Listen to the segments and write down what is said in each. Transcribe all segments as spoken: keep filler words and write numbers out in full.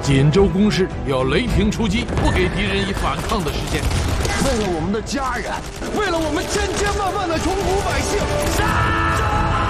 锦州攻势要雷霆出击，不给敌人以反抗的时间。 为了我们的家人，为了我们千千万万的中国百姓，杀！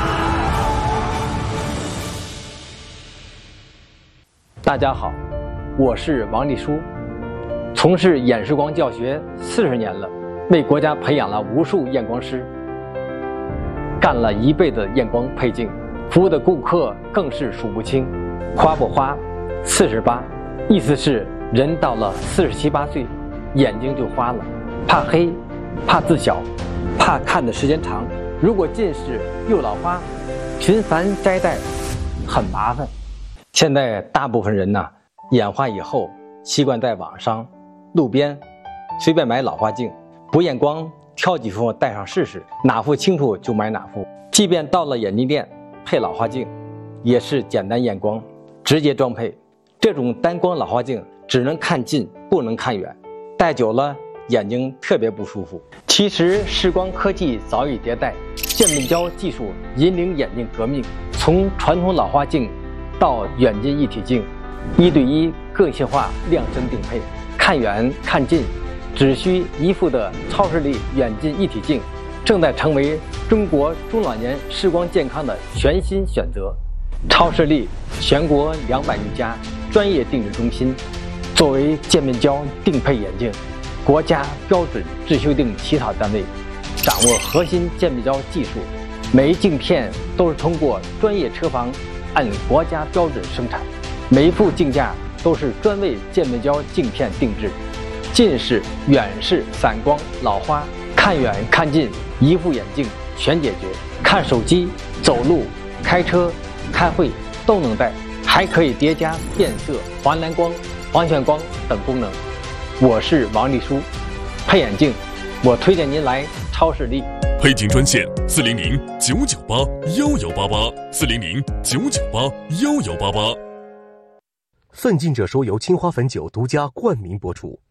大家好，我是王立书，从事演示光教学四十年了，为国家培养了无数验光师，干了一辈子验光配镜，服务的顾客更是数不清。花不花，四十八，意思是人到了四十七八岁，眼睛就花了，怕黑，怕字小，怕看的时间长。如果近视又老花，频繁摘戴很麻烦。现在大部分人呢，眼花以后习惯在网上、路边随便买老花镜，不验光，挑几副戴上试试，哪副清楚就买哪副。即便到了眼镜店配老花镜，也是简单验光，直接装配。这种单光老花镜只能看近，不能看远，戴久了眼睛特别不舒服。其实视光科技早已迭代，渐变焦技术引领眼镜革命，从传统老花镜到远近一体镜，一对一个性化量身定配，看远看近只需一副的超视力远近一体镜，正在成为中国中老年视光健康的全新选择。超视力全国两百余家专业定制中心，作为渐变焦定配眼镜国家标准制修订起草单位，掌握核心渐变焦技术，每一镜片都是通过专业车房按国家标准生产，每一副镜架都是专为渐变焦镜片定制，近视、远视、散光、老花，看远看近一副眼镜全解决。看手机、走路、开车、开会都能戴，还可以叠加变色、黄蓝光、黄炫光等功能。我是王立书，配眼镜我推荐您来超视力。 配镜专线四零零九九八幺幺八八，四零零九九八幺幺八八。 奋进者说由青花汾酒独家冠名播出。